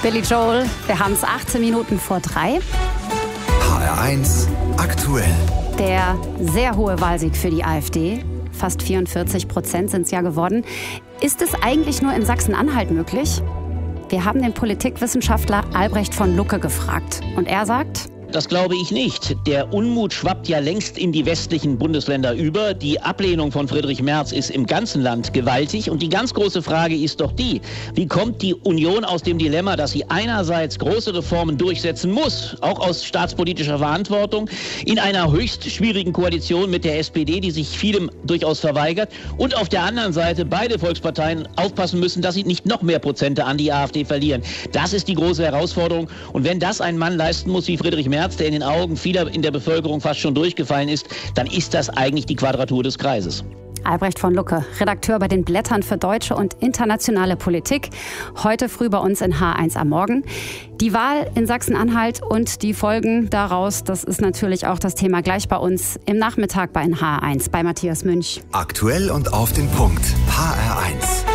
Billy Joel, wir haben es 18 Minuten vor 3. HR1 aktuell. Der sehr hohe Wahlsieg für die AfD, fast 44% sind es ja geworden. Ist es eigentlich nur in Sachsen-Anhalt möglich? Wir haben den Politikwissenschaftler Albrecht von Lucke gefragt. Und er sagt: Das glaube ich nicht. Der Unmut schwappt ja längst in die westlichen Bundesländer über. Die Ablehnung von Friedrich Merz ist im ganzen Land gewaltig. Und die ganz große Frage ist doch die: Wie kommt die Union aus dem Dilemma, dass sie einerseits große Reformen durchsetzen muss, auch aus staatspolitischer Verantwortung, in einer höchst schwierigen Koalition mit der SPD, die sich vielem durchaus verweigert, und auf der anderen Seite beide Volksparteien aufpassen müssen, dass sie nicht noch mehr Prozente an die AfD verlieren. Das ist die große Herausforderung. Und wenn das ein Mann leisten muss wie Friedrich Merz, der in den Augen vieler in der Bevölkerung fast schon durchgefallen ist, dann ist das eigentlich die Quadratur des Kreises. Albrecht von Lucke, Redakteur bei den Blättern für deutsche und internationale Politik. Heute früh bei uns in H1 am Morgen. Die Wahl in Sachsen-Anhalt und die Folgen daraus, das ist natürlich auch das Thema gleich bei uns im Nachmittag bei H1 bei Matthias Münch. Aktuell und auf den Punkt. HR1.